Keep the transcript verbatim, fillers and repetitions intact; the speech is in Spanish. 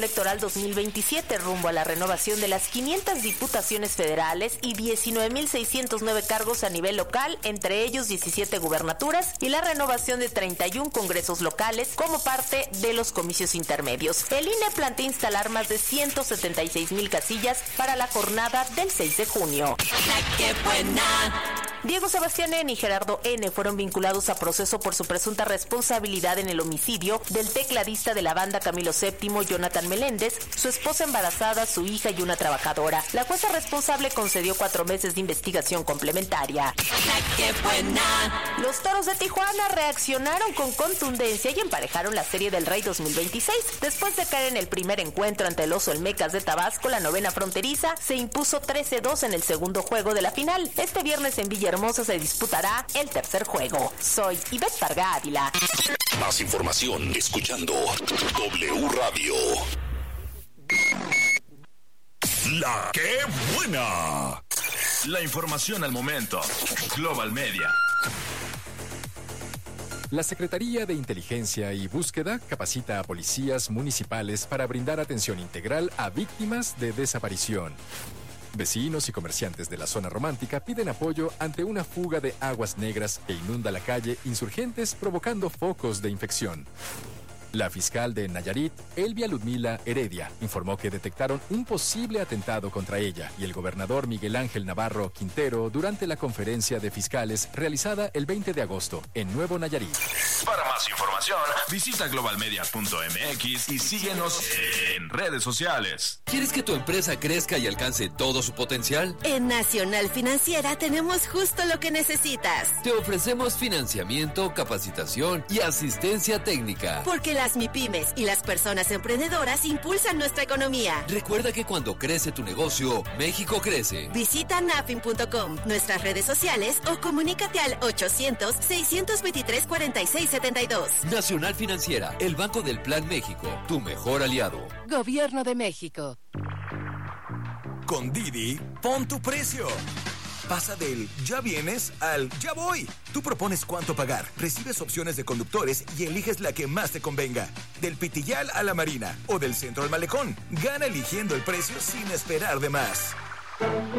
Electoral dos mil veintisiete rumbo a la renovación de las quinientas diputaciones federales y diecinueve mil seiscientos nueve cargos a nivel local, entre ellos diecisiete gubernaturas y la renovación de treinta y uno congresos locales como parte de los comicios intermedios. El I N E plantea instalar más de ciento setenta y seis mil casillas para la jornada del seis de junio. ¡Qué buena! Diego Sebastián N. y Gerardo N. fueron vinculados a proceso por su presunta responsabilidad en el homicidio del tecladista de la banda Camilo séptimo, Jonathan Meléndez, su esposa embarazada, su hija y una trabajadora. La jueza responsable concedió cuatro meses de investigación complementaria. ¡Qué buena! Los Toros de Tijuana reaccionaron con contundencia y emparejaron la Serie del Rey dos mil veintiséis. Después de caer en el primer encuentro ante el Oso Olmecas de Tabasco, la novena fronteriza se impuso trece dos en el segundo juego de la final. Este viernes en Villahermosa se disputará el tercer juego. Soy Ivette Parga Ávila. Más información escuchando W Radio. La que buena. La información al momento. Global Media. La Secretaría de Inteligencia y Búsqueda capacita a policías municipales para brindar atención integral a víctimas de desaparición. Vecinos y comerciantes de la zona romántica piden apoyo ante una fuga de aguas negras que inunda la calle Insurgentes, provocando focos de infección. La fiscal de Nayarit, Elvia Ludmila Heredia, informó que detectaron un posible atentado contra ella y el gobernador Miguel Ángel Navarro Quintero durante la conferencia de fiscales realizada el veinte de agosto en Nuevo Nayarit. Para más información, visita global media punto m x y síguenos en redes sociales. ¿Quieres que tu empresa crezca y alcance todo su potencial? En Nacional Financiera tenemos justo lo que necesitas. Te ofrecemos financiamiento, capacitación y asistencia técnica. Porque las MIPYMES y las personas emprendedoras impulsan nuestra economía. Recuerda que cuando crece tu negocio, México crece. Visita nafin punto com, nuestras redes sociales o comunícate al ochocientos, seiscientos veintitrés, cuarenta y seis setenta y dos. Nacional Financiera, el Banco del Plan México, tu mejor aliado. Gobierno de México. Con Didi, pon tu precio. Pasa del ya vienes al ya voy. Tú propones cuánto pagar, recibes opciones de conductores y eliges la que más te convenga. Del Pitillal a la Marina o del centro al Malecón. Gana eligiendo el precio sin esperar de más.